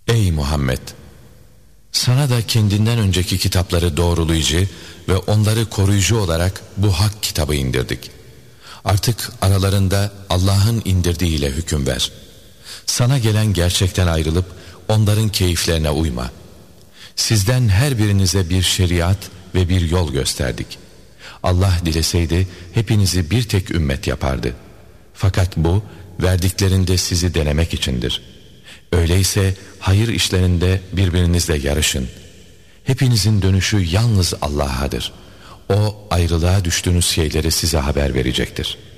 Ey Muhammed! Sana da kendinden önceki kitapları doğrulayıcı ve onları koruyucu olarak bu hak kitabı indirdik. Artık aralarında Allah'ın indirdiğiyle hüküm ver. Sana gelen gerçekten ayrılıp onların keyiflerine uyma. Sizden her birinize bir şeriat ve bir yol gösterdik. Allah dileseydi hepinizi bir tek ümmet yapardı. Fakat bu verdiklerinde sizi denemek içindir. Öyleyse hayır işlerinde birbirinizle yarışın. Hepinizin dönüşü yalnız Allah'adır. O ayrılığa düştüğünüz şeyleri size haber verecektir.